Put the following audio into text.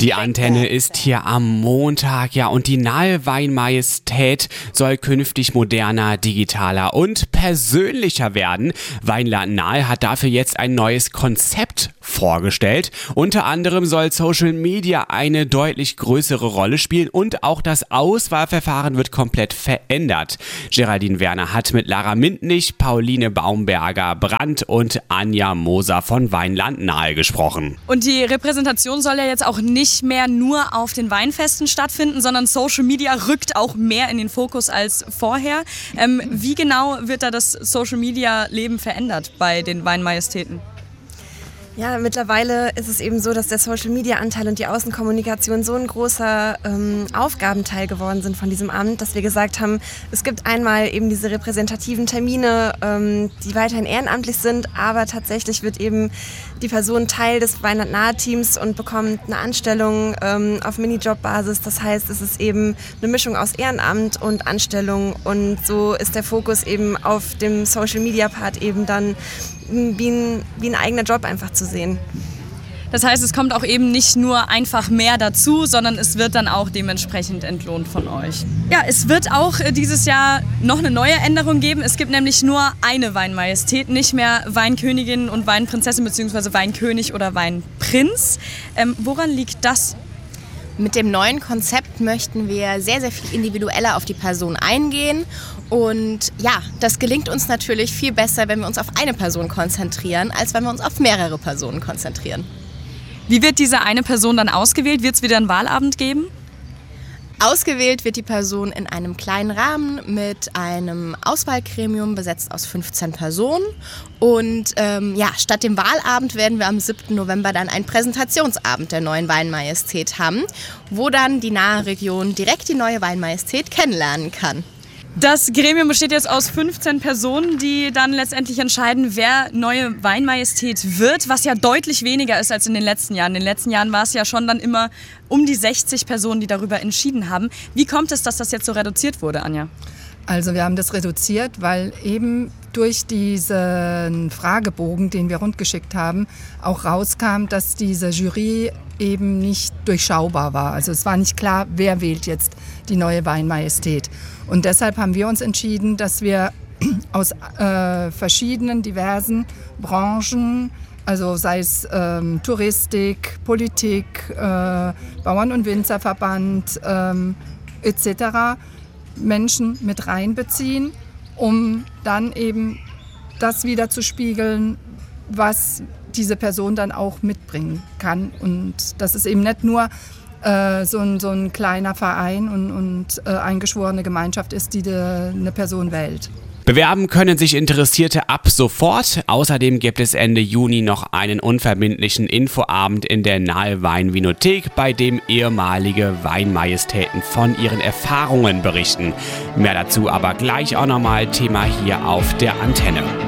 Die Antenne ist hier am Montag, ja, und die Nahe Weinmajestät soll künftig moderner, digitaler und persönlicher werden. Weinland Nahe hat dafür jetzt ein neues Konzept vorgestellt. Unter anderem soll Social Media eine deutlich größere Rolle spielen und auch das Auswahlverfahren wird komplett verändert. Geraldine Werner hat mit Lara Mintnich, Pauline Baumberger-Brandt und Anja Moser von Weinland Nahe gesprochen. Und die Repräsentation soll ja jetzt auch nicht mehr nur auf den Weinfesten stattfinden, sondern Social Media rückt auch mehr in den Fokus als vorher. Wie genau wird da das Social Media Leben verändert bei den Weinmajestäten? Ja, mittlerweile ist es eben so, dass der Social-Media-Anteil und die Außenkommunikation so ein großer Aufgabenteil geworden sind von diesem Amt, dass wir gesagt haben, es gibt einmal eben diese repräsentativen Termine, die weiterhin ehrenamtlich sind, aber tatsächlich wird eben die Person Teil des Weinland-Nahe-Teams und bekommt eine Anstellung auf Minijob-Basis. Das heißt, es ist eben eine Mischung aus Ehrenamt und Anstellung und so ist der Fokus eben auf dem Social-Media-Part eben dann wie ein eigener Job einfach zu sehen. Das heißt, es kommt auch eben nicht nur einfach mehr dazu, sondern es wird dann auch dementsprechend entlohnt von euch. Ja, es wird auch dieses Jahr noch eine neue Änderung geben. Es gibt nämlich nur eine Weinmajestät, nicht mehr Weinkönigin und Weinprinzessin bzw. Weinkönig oder Weinprinz. Woran liegt das? Mit dem neuen Konzept möchten wir sehr, sehr viel individueller auf die Person eingehen. Und ja, das gelingt uns natürlich viel besser, wenn wir uns auf eine Person konzentrieren, als wenn wir uns auf mehrere Personen konzentrieren. Wie wird diese eine Person dann ausgewählt? Wird es wieder einen Wahlabend geben? Ausgewählt wird die Person in einem kleinen Rahmen mit einem Auswahlgremium besetzt aus 15 Personen. Und statt dem Wahlabend werden wir am 7. November dann einen Präsentationsabend der neuen Weinmajestät haben, wo dann die nahe Region direkt die neue Weinmajestät kennenlernen kann. Das Gremium besteht jetzt aus 15 Personen, die dann letztendlich entscheiden, wer neue Weinmajestät wird, was ja deutlich weniger ist als in den letzten Jahren. In den letzten Jahren war es ja schon dann immer um die 60 Personen, die darüber entschieden haben. Wie kommt es, dass das jetzt so reduziert wurde, Anja? Also wir haben das reduziert, weil eben durch diesen Fragebogen, den wir rundgeschickt haben, auch rauskam, dass diese Jury eben nicht durchschaubar war. Also es war nicht klar, wer wählt jetzt die neue Weinmajestät. Und deshalb haben wir uns entschieden, dass wir aus verschiedenen, diversen Branchen, also sei es Touristik, Politik, Bauern- und Winzerverband etc., Menschen mit reinbeziehen, um dann eben das wieder zu spiegeln, was diese Person dann auch mitbringen kann. Und das ist eben nicht nur so ein kleiner Verein und eingeschworene Gemeinschaft ist, die eine Person wählt. Bewerben können sich Interessierte ab sofort. Außerdem gibt es Ende Juni noch einen unverbindlichen Infoabend in der Nahe Weinvinothek, bei dem ehemalige Weinmajestäten von ihren Erfahrungen berichten. Mehr dazu aber gleich auch nochmal Thema hier auf der Antenne.